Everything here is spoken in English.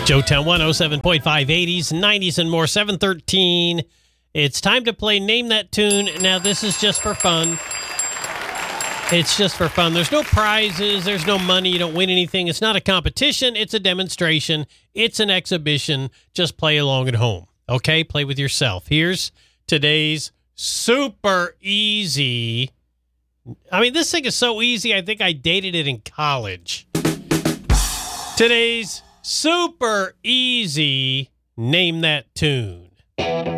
Joetown 107.5, 80s, 90s, and more, 713. It's time to play Name That Tune. Now, this is just for fun. It's just for fun. There's no prizes. There's no money. You don't win anything. It's not a competition. It's a demonstration. It's an exhibition. Just play along at home. Okay? Play with yourself. Here's today's super easy. I mean, this thing is so easy, I think I dated it in college. Today's super easy Name That Tune.